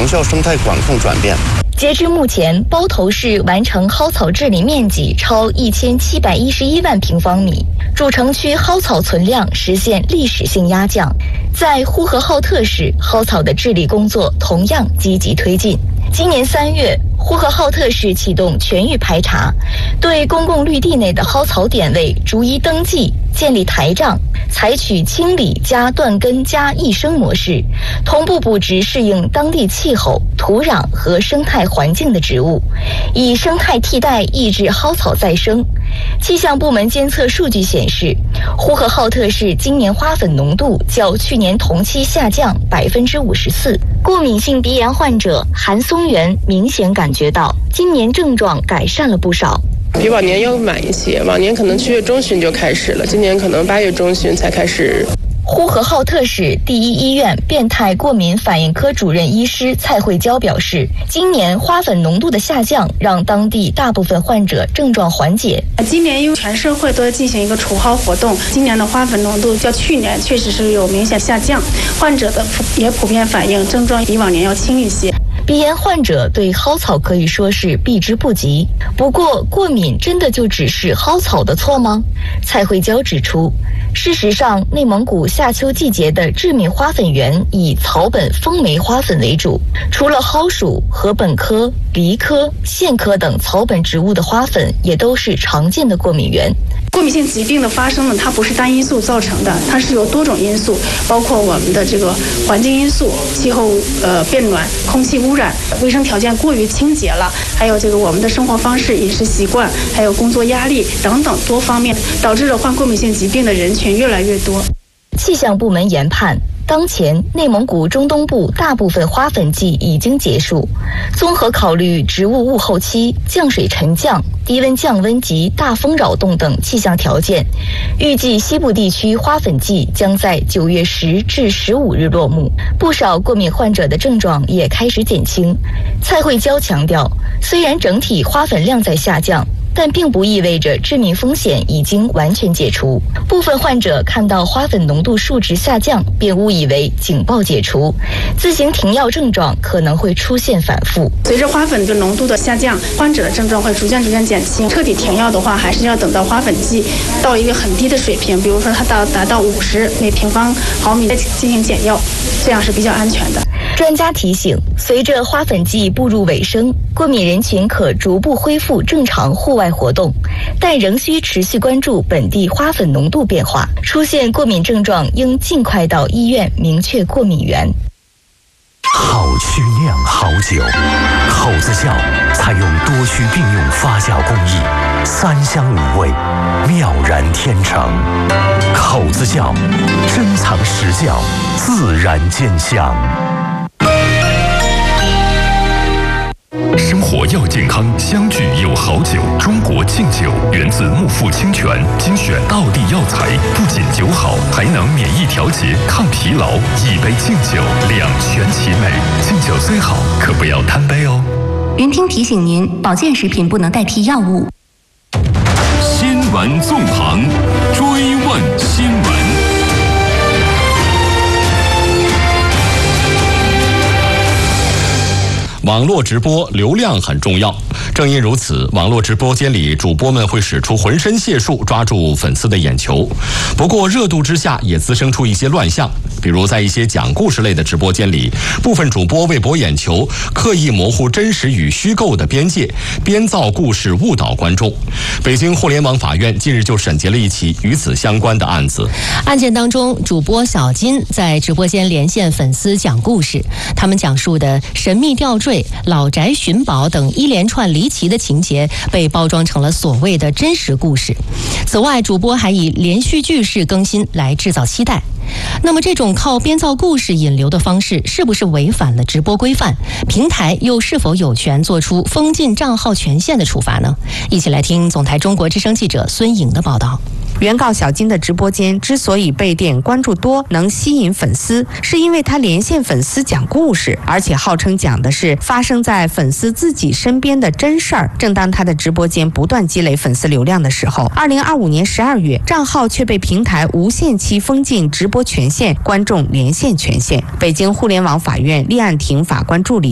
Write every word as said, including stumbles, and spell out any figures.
长效生态管控转变。 截至目前，包头市完成蒿草治理面积超一千七百一十一万平方米，主城区蒿草存量实现历史性压降。在呼和浩特市，蒿草的治理工作同样积极推进。今年三月，呼和浩特市启动全域排查，对公共绿地内的蒿草点位逐一登记，建立台账，采取清理加断根加益生模式，同步补植适应当地气候、土壤和生态环境的植物，以生态替代抑制蒿草再生。气象部门监测数据显示，呼和浩特市今年花粉浓度较去年同期下降百分之五十四。过敏性鼻炎患者韩松元明显感觉到，今年症状改善了不少。 比往年要晚一些，往年可能七月中旬就开始了，今年可能八月中旬才开始。 呼和浩特市第一医院变态过敏反应科主任医师蔡慧娇表示，今年花粉浓度的下降让当地大部分患者症状缓解。 今年因为全社会都在进行一个除蒿活动，今年的花粉浓度较去年确实是有明显下降，患者的也普遍反映症状比往年要轻一些。 鼻炎患者对蒿草可以说是避之不及，不过过敏真的就只是蒿草的错吗？蔡慧娇指出，事实上内蒙古夏秋季节的致敏花粉源以草本风霉花粉为主，除了蒿属，禾本科、梨科、苋科等草本植物的花粉也都是常见的过敏源。 过敏性疾病的发生呢，它不是单因素造成的，它是由多种因素，包括我们的这个环境因素、气候呃变暖、空气污染、卫生条件过于清洁了，还有这个我们的生活方式、饮食习惯，还有工作压力等等多方面，导致了患过敏性疾病的人群越来越多。 气象部门研判，当前内蒙古中东部大部分花粉季已经结束，综合考虑植物物候期、降水沉降、低温降温及大风扰动等气象条件，预计西部地区花粉季将在九月十至十五日落幕。不少过敏患者的症状也开始减轻。蔡慧娇强调，虽然整体花粉量在下降，但并不意味着致敏风险已经完全解除。部分患者看到花粉浓度数值下降，便误以为警报解除，自行停药症状可能会出现反复。 随着花粉的浓度的下降，患者的症状会逐渐逐渐减轻。彻底停药的话，还是要等到花粉季到一个很低的水平，比如说它到达到五十每平方毫米再进行减药，这样是比较安全的。 专家提醒，随着花粉季步入尾声，过敏人群可逐步恢复正常户外活动，但仍需持续关注本地花粉浓度变化。出现过敏症状，应尽快到医院明确过敏源。 好曲酿好酒，口子窖采用多区并用发酵工艺，三香五味，妙然天成。口子窖珍藏实窖，自然见香。 生活要健康，相聚有好酒。中国敬酒源自木富清泉，精选道地药材，不仅酒好，还能免疫调节、抗疲劳。一杯敬酒，两全其美。敬酒虽好，可不要贪杯哦。 云听提醒您，保健食品不能代替药物。 新闻纵横，追问新闻。 网络直播流量很重要，正因如此，网络直播间里主播们会使出浑身解数抓住粉丝的眼球。不过热度之下也滋生出一些乱象，比如在一些讲故事类的直播间里，部分主播为博眼球，刻意模糊真实与虚构的边界，编造故事误导观众。北京互联网法院近日就审结了一起与此相关的案子。 案件当中，主播小金在直播间连线粉丝讲故事，他们讲述的神秘吊坠、老宅寻宝等一连串离奇的情节被包装成了所谓的真实故事。此外，主播还以连续剧式更新来制造期待。那么这种靠编造故事引流的方式是不是违反了直播规范？平台又是否有权做出封禁账号权限的处罚呢？一起来听总台中国之声记者孙颖的报道。 原告小金的直播间之所以被点关注多，能吸引粉丝，是因为他连线粉丝讲故事，而且号称讲的是发生在粉丝自己身边的真事儿。正当他的直播间不断积累粉丝流量的时候，二零二五年十二月，账号却被平台无限期封禁直播权限、观众连线权限。北京互联网法院立案庭法官助理